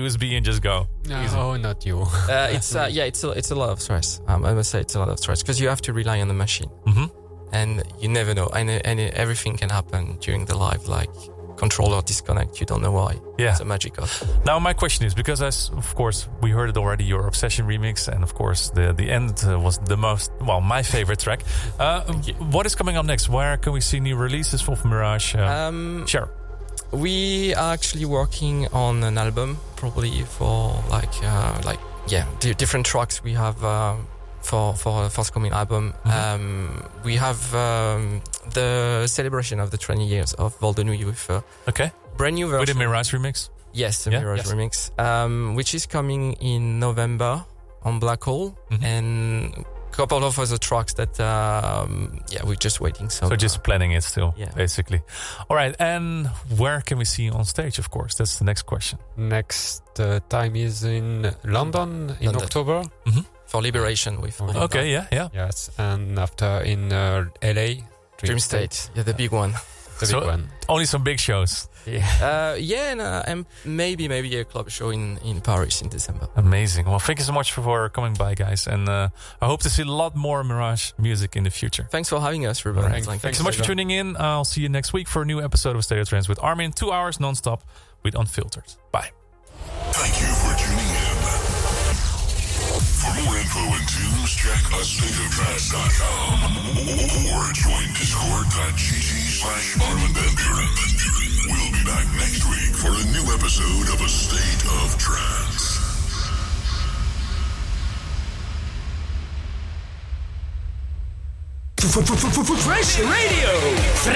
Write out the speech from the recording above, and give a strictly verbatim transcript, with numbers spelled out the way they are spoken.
U S B and just go. No, not you. uh, it's uh, yeah, it's a, it's a lot of stress. Um, I must say it's a lot of stress because you have to rely on the machine, Mm-hmm. and you never know, and, and everything can happen during the live, like controller disconnect. You don't know why. Yeah. It's a magic of. Now my question is, because as of course we heard it already, your Obsession remix, and of course the the end uh, was the most, well, my favorite track. Uh, what is coming up next? Where can we see new releases of Mirage? Uh, Um, share. We are actually working on an album, probably for like uh, like yeah, d- different tracks we have uh, for for a forthcoming album. Mm-hmm. Um, we have um, the celebration of the twenty years of Vol de Nuit with a Okay. brand new With version. a Mirage remix. Yes, the Yeah? Mirage Yes. remix, um, which is coming in November on Black Hole, Mhm. and a couple of other tracks that um, yeah, we're just waiting. Some, So just planning it still, Yeah. basically. All right, and where can we see you on stage? Of course, that's the next question. Next uh, time is in London in London. October. for Liberation with, with Okay, yeah, yeah. Yes, and after in uh, L A, Dream, Dream State, yeah, the big one. the So- big one. Only some big shows. Yeah. Uh, yeah, and, uh, and maybe maybe a club show in, in Paris in December. Amazing. Well, thank you so much for, for coming by, guys. And uh, I hope to see a lot more Mirage music in the future. Thanks for having us, Ruben. Right. It's like- Thanks so much for tuning in. I'll see you next week for a new episode of Stereo Trends with Armin. Two hours nonstop with Unfiltered. Bye. Thank you for tuning in. For more info and tunes, check us state of trance dot com or join discord.gg slash Armin Van Buren. We'll be back next week for a new episode of A State of Trance. Fresh Radio.